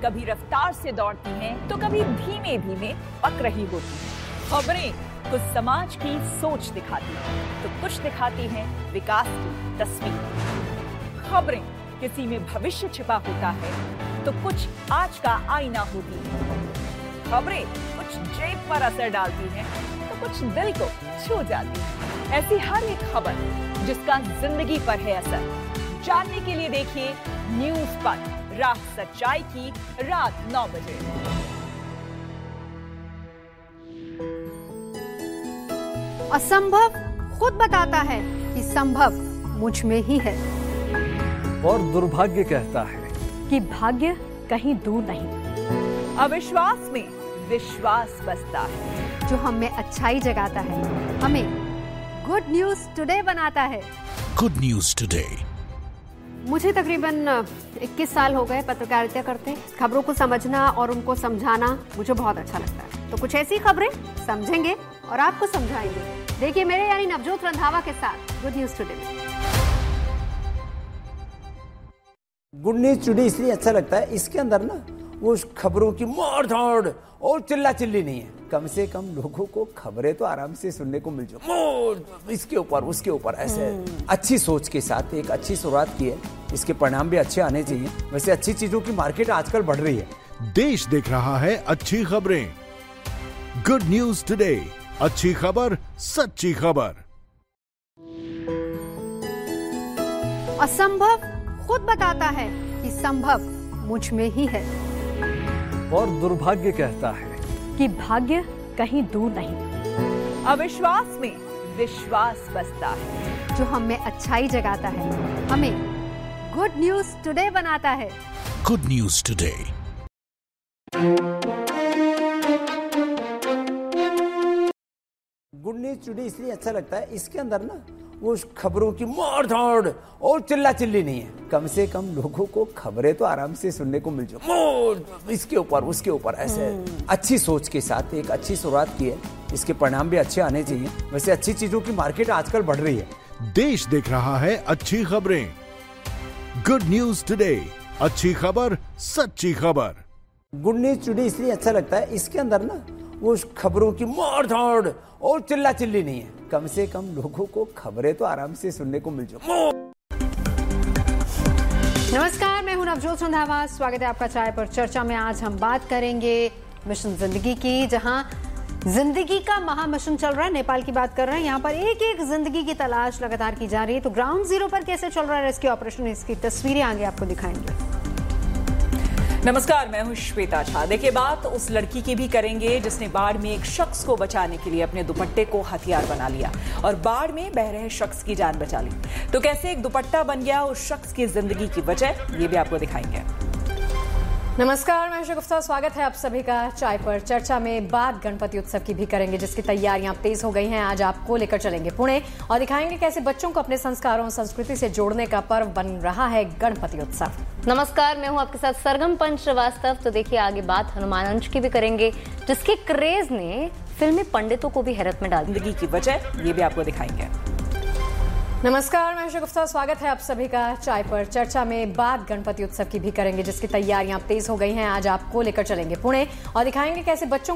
कभी रफ्तार से दौड़ती हैं तो कभी धीमे धीमे पक रही होती हैं। खबरें कुछ समाज की सोच दिखाती हैं तो कुछ दिखाती हैं विकास की तस्वीर। खबरें किसी में भविष्य छिपा होता है तो कुछ आज का आईना होती है। खबरें कुछ जेब पर असर डालती हैं तो कुछ दिल को छू जाती है। ऐसी हर एक खबर जिसका जिंदगी पर है असर, जानने के लिए देखिए न्यूज़ पथ, राह सच्चाई की, रात 9 बजे। असंभव खुद बताता है कि संभव मुझ में ही है, और दुर्भाग्य कहता है कि भाग्य कहीं दूर नहीं। अविश्वास में विश्वास बसता है, जो हम में अच्छाई जगाता है, हमें गुड न्यूज टुडे बनाता है। Good news today. मुझे तकरीबन 21 साल हो गए पत्रकारिता करते। खबरों को समझना और उनको समझाना मुझे बहुत अच्छा लगता है। तो कुछ ऐसी खबरें समझेंगे और आपको समझाएंगे। देखिए मेरे यानी नवजोत रंधावा के साथ गुड न्यूज टुडे में। गुड न्यूज टुडे इसलिए अच्छा लगता है, इसके अंदर ना वो खबरों की मार धाड़ और चिल्ला चिल्ली नहीं है। कम से कम लोगों को खबरें तो आराम से सुनने को मिल जाए, इसके ऊपर उसके ऊपर ऐसे अच्छी सोच के साथ एक अच्छी शुरुआत की है। इसके परिणाम भी अच्छे आने चाहिए। वैसे अच्छी चीजों की मार्केट आजकल बढ़ रही है। देश देख रहा है अच्छी खबरें। गुड न्यूज टुडे, अच्छी खबर, सच्ची खबर। असंभव खुद बताता है कि संभव मुझ में ही है, और दुर्भाग्य कहता है कि भाग्य कहीं दूर नहीं। अविश्वास में विश्वास बसता है, जो हम में अच्छाई जगाता है, हमें गुड न्यूज टुडे बनाता है। Good news today. Good news today इसलिए अच्छा लगता है, इसके अंदर ना वो खबरों की मार धाड़ और चिल्ला चिल्ली नहीं है। कम से कम लोगों को खबरें तो आराम से सुनने को मिल जाए, इसके ऊपर उसके ऊपर ऐसे अच्छी सोच के साथ एक अच्छी शुरुआत की है। इसके परिणाम भी अच्छे आने चाहिए। वैसे अच्छी चीजों की मार्केट आजकल बढ़ रही है। देश देख रहा है अच्छी खबरें। गुड न्यूज टुडे, अच्छी खबर, सच्ची खबर। गुड न्यूज टुडे इसलिए अच्छा लगता है, इसके अंदर ना वो खबरों की मार धाड़ और चिल्ला चिल्ली नहीं है। कम से कम लोगों को खबरें तो आराम से सुनने को मिल जाए। नमस्कार, मैं हूं नवजोत रंधावा। स्वागत है आपका चाय पर चर्चा में। आज हम बात करेंगे मिशन जिंदगी की, जहां जिंदगी का महामिशन चल रहा है। नेपाल की बात कर रहे हैं। यहाँ पर एक एक जिंदगी की तलाश लगातार की जा रही है। तो ग्राउंड जीरो पर कैसे चल रहा है रेस्क्यू ऑपरेशन, इसकी तस्वीरें आगे आपको दिखाएंगे। नमस्कार, मैं हूं श्वेता झा। देखिए बात उस लड़की की भी करेंगे जिसने बाढ़ में एक शख्स को बचाने के लिए अपने दुपट्टे को हथियार बना लिया और बाढ़ में बह रहे शख्स की जान बचा ली। तो कैसे एक दुपट्टा बन गया उस शख्स की जिंदगी की वजह, ये भी आपको दिखाएंगे। नमस्कार, मैं गुप्ता। स्वागत है आप सभी का चाय पर चर्चा में। बात गणपति उत्सव की भी करेंगे जिसकी तैयारियां तेज हो गई हैं। आज आपको लेकर चलेंगे पुणे और दिखाएंगे कैसे बच्चों को अपने संस्कारों और संस्कृति से जोड़ने का पर्व बन रहा है गणपति उत्सव। नमस्कार, मैं हूं आपके साथ सरगम पंच श्रीवास्तव। तो देखिए आगे बात हनुमान अंश की भी करेंगे जिसके क्रेज ने फिल्मी पंडितों को भी हैरत में डाल दी। जिंदगी की वजह, ये भी आपको दिखाएंगे। नमस्कार, मैं गुप्ता। स्वागत है आप सभी का चाय पर चर्चा में। बात गणपति उत्सव की भी करेंगे जिसकी तैयारियां तेज हो गई हैं। आज आपको लेकर चलेंगे पुणे और दिखाएंगे कैसे बच्चों